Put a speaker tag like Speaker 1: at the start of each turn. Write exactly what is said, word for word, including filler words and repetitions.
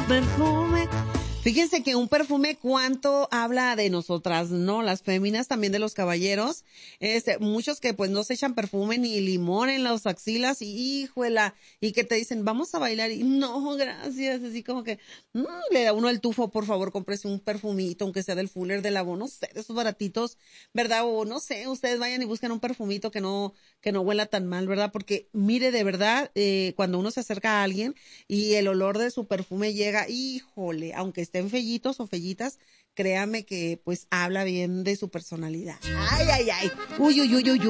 Speaker 1: perfume. Fíjense que un perfume cuánto habla de nosotras, ¿no? Las féminas, también de los caballeros. Este, muchos que pues no se echan perfume ni limón en las axilas y híjuela, y que te dicen, vamos a bailar y no, gracias, así como que mm, le da uno el tufo, por favor, cómprese un perfumito, aunque sea del Fuller, del Avon, no sé, de esos baratitos, ¿verdad? O no sé, ustedes vayan y busquen un perfumito que no, que no huela tan mal, ¿verdad? Porque mire, de verdad, eh, cuando uno se acerca a alguien y el olor de su perfume llega, híjole, aunque estén fellitos o fellitas, créame que pues habla bien de su personalidad. Ay, ay, ay. Uy, uy, uy, uy, uy.